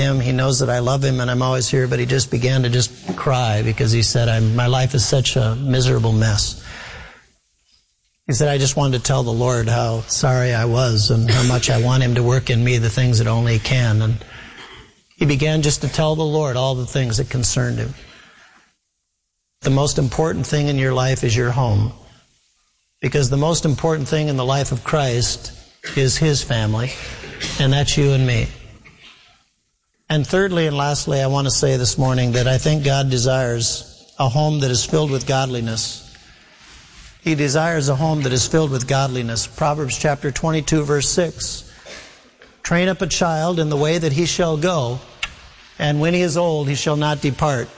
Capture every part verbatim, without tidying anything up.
him. He knows that I love him and I'm always here, but he just began to just cry because he said, I'm, my life is such a miserable mess. He said, I just wanted to tell the Lord how sorry I was and how much I want him to work in me the things that only he can. And he began just to tell the Lord all the things that concerned him. The most important thing in your life is your home. Because the most important thing in the life of Christ is his family. And that's you and me. And thirdly and lastly, I want to say this morning that I think God desires a home that is filled with godliness. He desires a home that is filled with godliness. Proverbs chapter twenty-two, verse six. Train up a child in the way that he shall go, and when he is old, he shall not depart.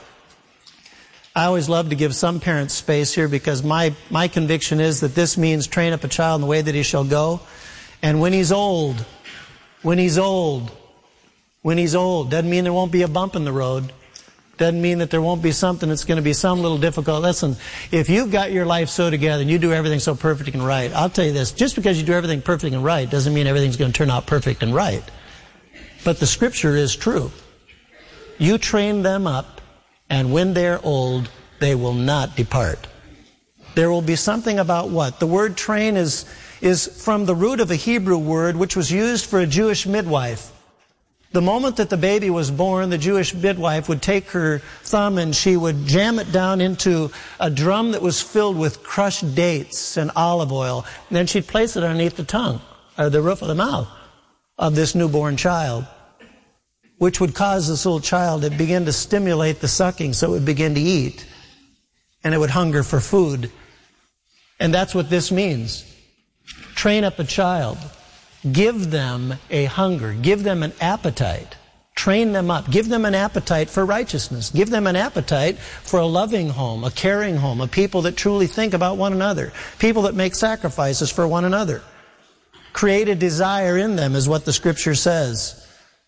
I always love to give some parents space here because my, my conviction is that this means train up a child in the way that he shall go, and when he's old, when he's old, when he's old, doesn't mean there won't be a bump in the road. Doesn't mean that there won't be something that's going to be some little difficult. Listen, if you've got your life so together and you do everything so perfect and right, I'll tell you this, just because you do everything perfect and right doesn't mean everything's going to turn out perfect and right. But the Scripture is true. You train them up, and when they're old, they will not depart. There will be something about what? The word train is, is from the root of a Hebrew word which was used for a Jewish midwife. The moment that the baby was born, the Jewish midwife would take her thumb and she would jam it down into a drum that was filled with crushed dates and olive oil. And then she'd place it underneath the tongue, or the roof of the mouth of this newborn child, which would cause this little child to begin to stimulate the sucking so it would begin to eat. And it would hunger for food. And that's what this means. Train up a child. Give them a hunger. Give them an appetite. Train them up. Give them an appetite for righteousness. Give them an appetite for a loving home, a caring home, a people that truly think about one another, people that make sacrifices for one another. Create a desire in them is what the Scripture says.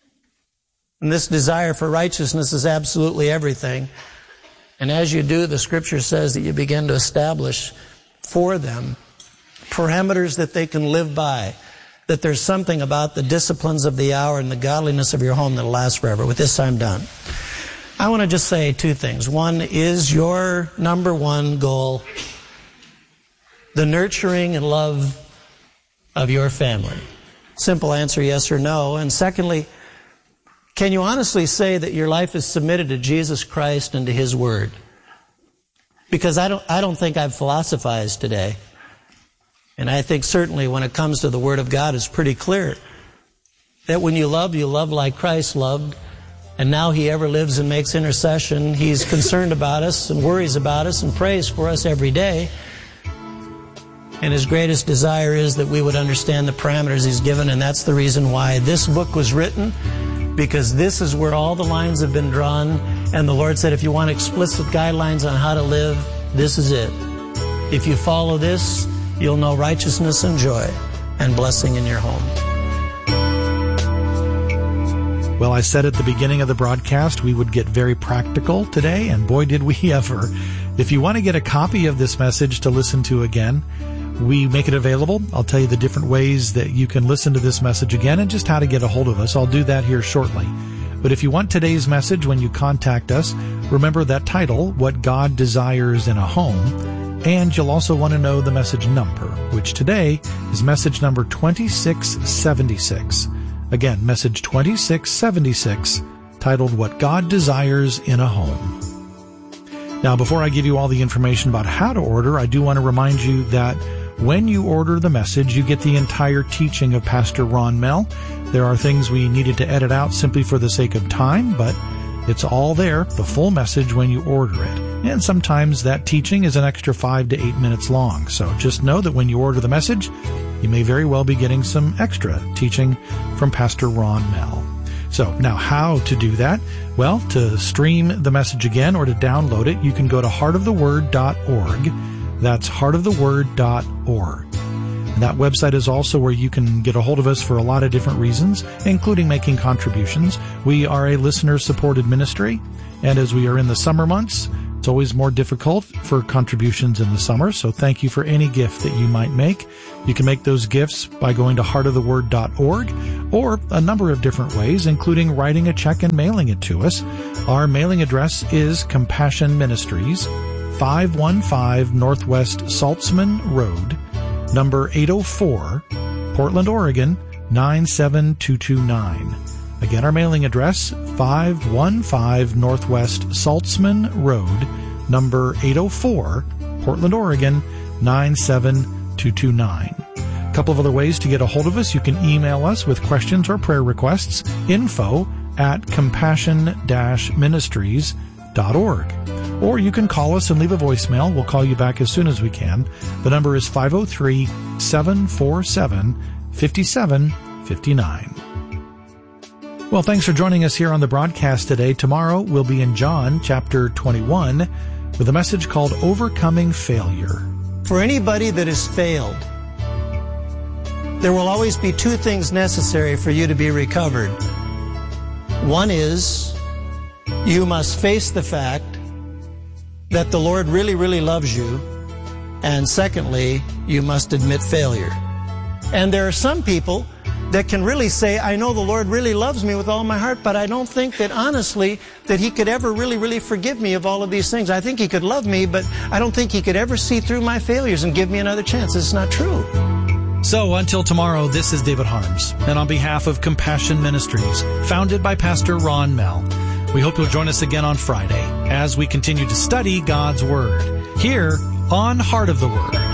And this desire for righteousness is absolutely everything. And as you do, the Scripture says that you begin to establish for them parameters that they can live by. That there's something about the disciplines of the hour and the godliness of your home that'll last forever. With this, I'm done. I want to just say two things. One, is your number one goal the nurturing and love of your family? Simple answer, yes or no. And secondly, can you honestly say that your life is submitted to Jesus Christ and to His Word? Because I don't, I don't think I've philosophized today. And I think certainly when it comes to the Word of God, it's pretty clear that when you love, you love like Christ loved. And now He ever lives and makes intercession. He's concerned about us and worries about us and prays for us every day. And His greatest desire is that we would understand the parameters He's given. And that's the reason why this book was written, because this is where all the lines have been drawn. And the Lord said, if you want explicit guidelines on how to live, this is it. If you follow this, you'll know righteousness and joy and blessing in your home. Well, I said at the beginning of the broadcast we would get very practical today, and boy did we ever. If you want to get a copy of this message to listen to again, we make it available. I'll tell you the different ways that you can listen to this message again and just how to get a hold of us. I'll do that here shortly. But if you want today's message when you contact us, remember that title, What God Desires in a Home. And you'll also want to know the message number, which today is message number twenty-six seventy-six. Again, message twenty-six seventy-six, titled What God Desires in a Home. Now, before I give you all the information about how to order, I do want to remind you that when you order the message, you get the entire teaching of Pastor Ron Mell. There are things we needed to edit out simply for the sake of time, but it's all there, the full message, when you order it. And sometimes that teaching is an extra five to eight minutes long. So just know that when you order the message, you may very well be getting some extra teaching from Pastor Ron Mell. So now how to do that? Well, to stream the message again or to download it, you can go to heart of the word dot org. That's heart of the word dot org. And that website is also where you can get a hold of us for a lot of different reasons, including making contributions. We are a listener-supported ministry, and as we are in the summer months, It's always more difficult for contributions in the summer, so thank you for any gift that you might make. You can make those gifts by going to heart of the word dot org or a number of different ways, including writing a check and mailing it to us. Our mailing address is Compassion Ministries, five one five Northwest Saltzman Road, number eight oh four, Portland, Oregon, nine seven two two nine. Again, our mailing address, five one five Northwest Saltzman Road, number eight oh four, Portland, Oregon, nine seven two two nine. A couple of other ways to get a hold of us. You can email us with questions or prayer requests, info at compassion dash ministries dot org. Or you can call us and leave a voicemail. We'll call you back as soon as we can. The number is five oh three, seven four seven, five seven five nine. Well, thanks for joining us here on the broadcast today. Tomorrow we'll be in John chapter twenty-one with a message called Overcoming Failure. For anybody that has failed, there will always be two things necessary for you to be recovered. One is you must face the fact that the Lord really, really loves you. And secondly, you must admit failure. And there are some people that can really say, I know the Lord really loves me with all my heart, but I don't think that honestly that He could ever really, really forgive me of all of these things. I think He could love me, but I don't think He could ever see through my failures and give me another chance. It's not true. So until tomorrow, this is David Harms, and on behalf of Compassion Ministries, founded by Pastor Ron Mell, we hope you'll join us again on Friday as we continue to study God's Word here on Heart of the Word.